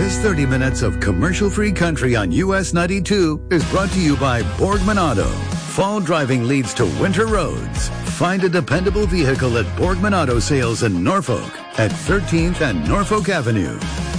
This 30 minutes of commercial-free country on US 92 is brought to you by Borgman Auto. Fall driving leads to winter roads. Find a dependable vehicle at Borgman Auto Sales in Norfolk at 13th and Norfolk Avenue.